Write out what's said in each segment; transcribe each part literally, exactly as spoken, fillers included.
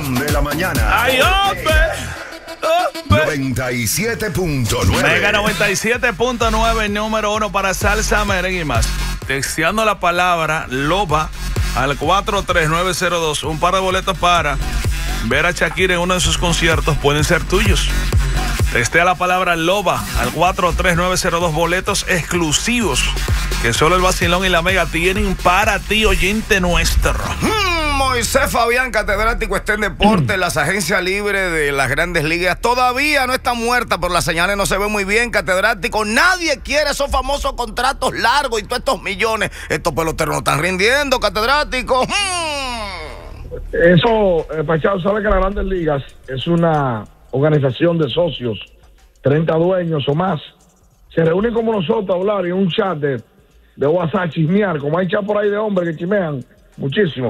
Plan de la mañana. ¡Ay, hombre! noventa y siete punto nueve. Mega noventa y siete punto nueve, número uno para salsa, merengue y más. Texteando la palabra loba al cuatro tres nueve cero dos. Un par de boletos para ver a Shakira en uno de sus conciertos pueden ser tuyos. Textea la palabra loba al cuatro tres nueve cero dos. Boletos exclusivos que solo el Vacilón y la Mega tienen para ti, oyente nuestro. Hmm, Moisés Fabián, catedrático está en deporte. Las agencias libres de las grandes ligas todavía no están muertas, pero las señales no se ven muy bien, catedrático. Nadie quiere esos famosos contratos largos y todos estos millones. Estos peloteros no están rindiendo, catedrático. Hmm. Eso, eh, Pachado, sabe que las grandes ligas es una organización de socios, treinta dueños o más. Se reúnen como nosotros a hablar en un chat de, de WhatsApp, chismear, como hay chat por ahí de hombres que chismean muchísimo.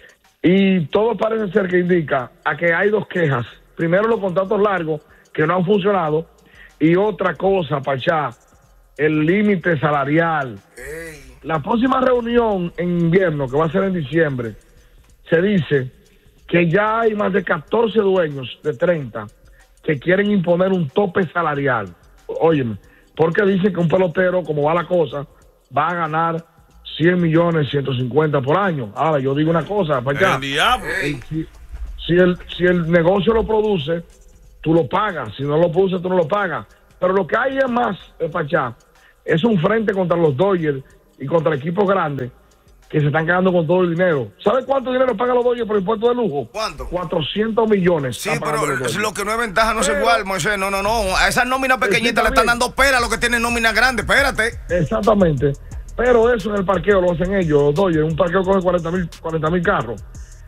Y todo parece ser que indica a que hay dos quejas. Primero, los contratos largos que no han funcionado. Y otra cosa, Pachá, el límite salarial. Hey. La próxima reunión en invierno, que va a ser en diciembre, se dice que ya hay más de catorce dueños de treinta que quieren imponer un tope salarial. Óyeme, porque dicen que un pelotero, como va la cosa, va a ganar cien millones, ciento cincuenta por año. Ahora, yo digo una cosa, para allá. El diablo. Si, si, el, si el negocio lo produce, tú lo pagas. Si no lo produce, tú no lo pagas. Pero lo que hay es más, eh, Pachá, es un frente contra los Dodgers y contra equipos grandes que se están quedando con todo el dinero. ¿Sabe cuánto dinero pagan los Dodgers por impuesto de lujo? ¿Cuánto? cuatrocientos millones. Sí, pero lo que no es ventaja no es igual, Moisés. No, no, no. A esas nóminas pequeñitas le están dando pera a los que tienen nóminas grandes. Espérate. Exactamente. Pero eso en el parqueo lo hacen ellos, los Dodgers. Un parqueo coge cuarenta mil carros.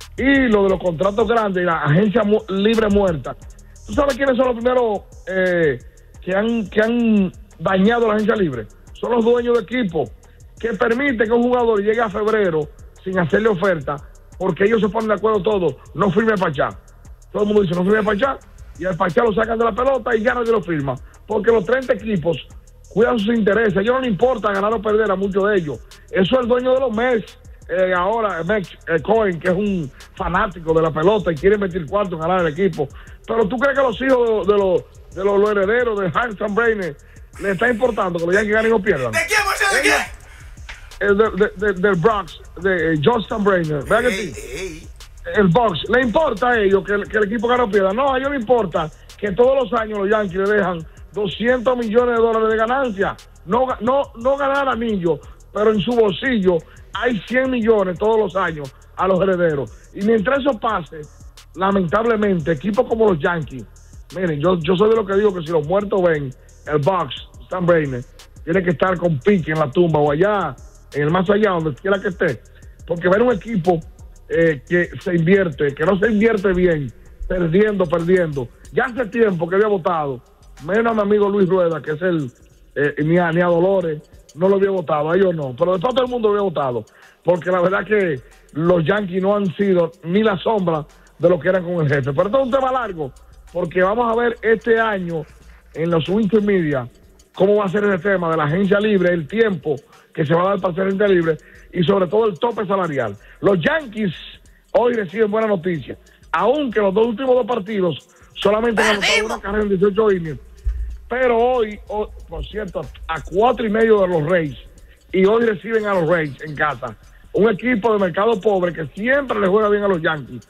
Y lo de los contratos grandes y la agencia mu libre muerta. ¿Tú sabes quiénes son los primeros eh, que, han, que han dañado la agencia libre? Son los dueños de equipo, que permite que un jugador llegue a febrero sin hacerle oferta, porque ellos se ponen de acuerdo todos, no firme Pachá. Todo el mundo dice, no firme Pachá, y al Pachá lo sacan de la pelota y ya nadie lo firma, porque los treinta equipos cuidan sus intereses. A ellos no les importa ganar o perder a muchos de ellos. Eso es el dueño de los Mets, eh, ahora Mets, eh, Cohen, que es un fanático de la pelota y quiere meter cuarto en ganar el equipo. Pero ¿tú crees que los hijos de, de, los, de los, los herederos de Hans Steinbrenner le está importando que los Yankees ganen o pierdan? ¿De quién, Moisés? ¿De quién? De, de, de, del Bronx, de John Steinbrenner. Vean que sí. El Bronx, ¿le importa a ellos que el, que el equipo gane o pierda? No, a ellos les importa que todos los años los Yankees le dejan doscientos millones de dólares de ganancia. No, no, no ganar anillo, pero en su bolsillo hay cien millones todos los años a los herederos. Y mientras eso pase, lamentablemente, equipos como los Yankees, miren, yo, yo soy de los que digo que si los muertos ven, el Bronx, Steinbrenner, tiene que estar con pique en la tumba o allá, en el más allá, donde quiera que esté, porque ver un equipo eh, que se invierte, que no se invierte bien, perdiendo, perdiendo, ya hace tiempo que había votado, menos a mi amigo Luis Rueda, que es el, eh, ni, a, ni a Dolores, no lo había votado, a ellos no, pero de todo el mundo lo había votado, porque la verdad que los Yankees no han sido ni la sombra de lo que eran con el jefe, pero esto es un tema largo, porque vamos a ver este año, en los Winter Media, cómo va a ser ese tema de la agencia libre, el tiempo que se va a dar para ser agencia libre y sobre todo el tope salarial. Los Yankees hoy reciben buena noticia, aunque los dos últimos dos partidos solamente han anotado una carrera en dieciocho innings, pero hoy, hoy, por cierto, a cuatro y medio de los Rays, y hoy reciben a los Rays en casa, un equipo de mercado pobre que siempre le juega bien a los Yankees,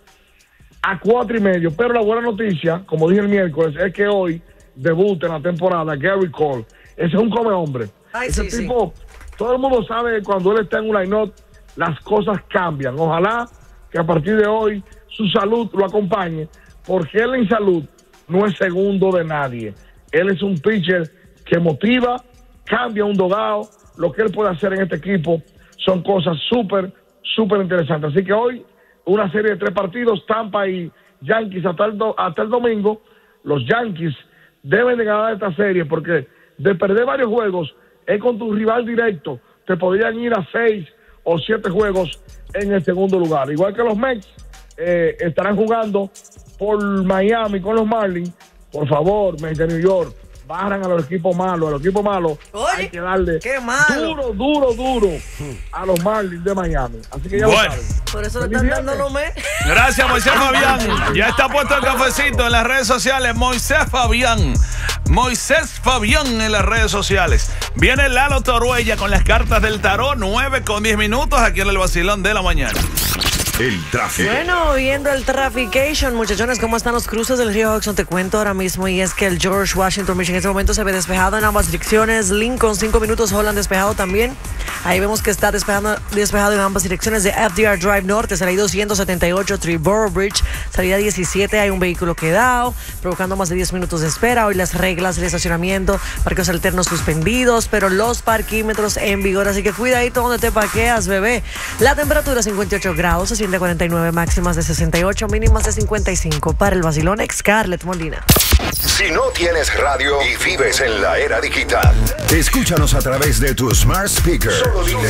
a cuatro y medio. Pero la buena noticia, como dije el miércoles, es que hoy debuta en la temporada Gary Cole. Ese es un come hombre. Ay, Ese sí, tipo, sí. Todo el mundo sabe que cuando él está en un line-up, las cosas cambian. Ojalá que a partir de hoy su salud lo acompañe, porque él en salud no es segundo de nadie. Él es un pitcher que motiva, cambia un dogado. Lo que él puede hacer en este equipo son cosas súper, súper interesantes. Así que hoy, una serie de tres partidos, Tampa y Yankees hasta el, do, hasta el domingo. Los Yankees deben de ganar esta serie, porque de perder varios juegos es con tu rival directo. Te podrían ir a seis o siete juegos en el segundo lugar. Igual que los Mets eh, estarán jugando por Miami con los Marlins. Por favor, Mets de New York, barran a los equipos malos. A los equipos malos Oye, hay que darle qué malo. duro, duro, duro a los Marlins de Miami. Así que ya Bueno. lo saben. Por eso le están dando los mes. Gracias, Moisés Fabián. Ya está puesto el cafecito en las redes sociales. Moisés Fabián. Moisés Fabián en las redes sociales. Viene Lalo Toruella con las cartas del tarot, nueve con diez minutos aquí en el vacilón de la mañana. El tráfico. Bueno, viendo el traffication, muchachones, ¿cómo están los cruces del río Hudson? Te cuento ahora mismo, y es que el George Washington Bridge en este momento se ve despejado en ambas direcciones. Lincoln, cinco minutos, Holland despejado también. Ahí vemos que está despejado, despejado en ambas direcciones de F D R Drive Norte, salida doscientos setenta y ocho, Triborough Bridge, salida diecisiete, hay un vehículo quedado, provocando más de diez minutos de espera. Hoy las reglas del estacionamiento, parqueos alternos suspendidos, pero los parquímetros en vigor, así que cuidadito donde te parqueas, bebé. La temperatura cincuenta y ocho grados, se siente cuarenta y nueve, máximas de sesenta y ocho, mínimas de cincuenta y cinco. Para el vacilón, Scarlett Molina. Si no tienes radio y vives en la era digital, escúchanos a través de tu smart speaker. Solo dile,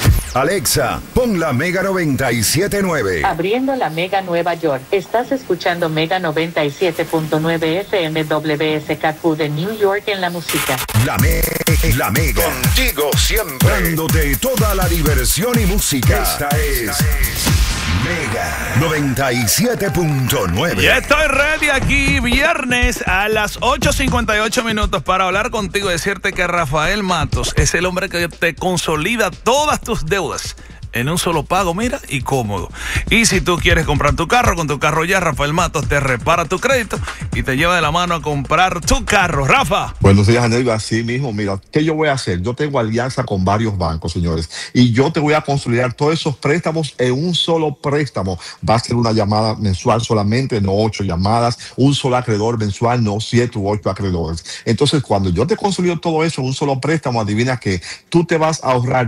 Alexa, pon la Mega noventa y siete punto nueve. Abriendo la Mega Nueva York. Estás escuchando Mega noventa y siete punto nueve F M W S K Q de New York en la música. La, me la Mega. Contigo siempre. Dándote toda la diversión y música. Esta es Mega noventa y siete punto nueve. Ya estoy ready aquí viernes a las ocho cincuenta y ocho minutos para hablar contigo y decirte que Rafael Matos es el hombre que te consolida todas tus deudas en un solo pago, mira, y cómodo. Y si tú quieres comprar tu carro, con tu carro ya, Rafael Matos te repara tu crédito y te lleva de la mano a comprar tu carro. Rafa. Buenos días, Anelio. Así mismo, mira, ¿qué yo voy a hacer? Yo tengo alianza con varios bancos, señores, y yo te voy a consolidar todos esos préstamos en un solo préstamo. Va a ser una llamada mensual solamente, no ocho llamadas, un solo acreedor mensual, no siete u ocho acreedores. Entonces, cuando yo te consolido todo eso en un solo préstamo, adivina que tú te vas a ahorrar